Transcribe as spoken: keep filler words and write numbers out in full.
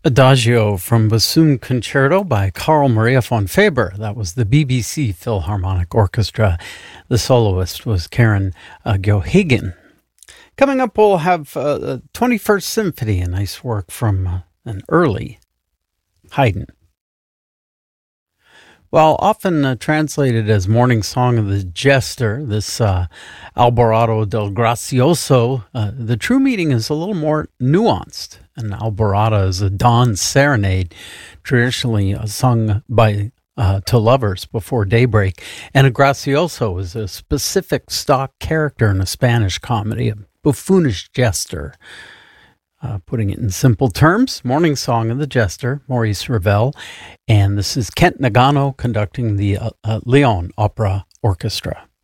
Adagio from Bassoon Concerto by Carl Maria von Faber. That was the B B C Philharmonic Orchestra. The soloist was Karen uh, Gjohagen. Coming up, we'll have uh, the twenty-first Symphony, a nice work from uh, an early Haydn. Well, often uh, translated as Morning Song of the Jester, this uh, Alborado del Gracioso, uh, the true meaning is a little more nuanced. An alborada is a dawn serenade, traditionally uh, sung by uh, to lovers before daybreak, and a gracioso is a specific stock character in a Spanish comedy, a buffoonish jester. Uh, putting it in simple terms, Morning Song of the Jester, Maurice Ravel, and this is Kent Nagano conducting the uh, uh, Lyon Opera Orchestra.